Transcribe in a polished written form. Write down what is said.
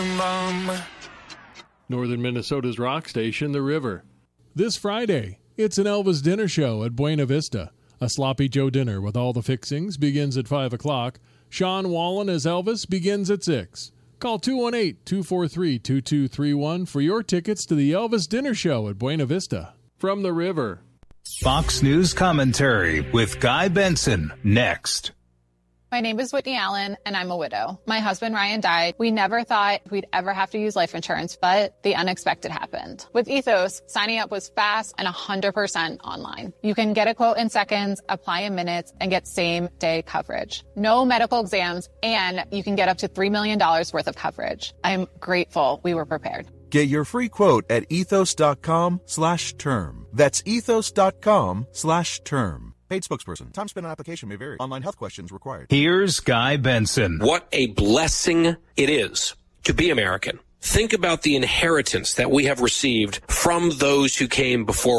Northern Minnesota's rock station, The River. This Friday, it's an Elvis dinner show at Buena Vista. A Sloppy Joe dinner with all the fixings begins at 5 o'clock. Sean Wallen as Elvis begins at 6. Call 218-243-2231 for your tickets to the Elvis dinner show at Buena Vista. From The River. Fox News Commentary with Guy Benson, next. My name is Whitney Allen, and I'm a widow. My husband, Ryan, died. We never thought we'd ever have to use life insurance, but the unexpected happened. With Ethos, signing up was fast and 100% online. You can get a quote in seconds, apply in minutes, and get same-day coverage. No medical exams, and you can get up to $3 million worth of coverage. I'm grateful we were prepared. Get your free quote at ethos.com/term. That's ethos.com/term. Paid spokesperson. Time spent on application may vary. Online health questions required. Here's Guy Benson. What a blessing it is to be American. Think about the inheritance that we have received from those who came before